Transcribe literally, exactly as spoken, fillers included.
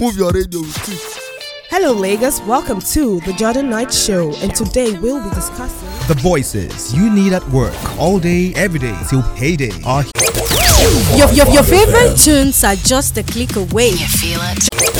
Move your radio with it. Hello Lagos, welcome to the Jordan Knight Show, and today we'll be discussing the voices you need at work all day, every day till payday are your, your, your favorite tunes are just a click away. You feel it?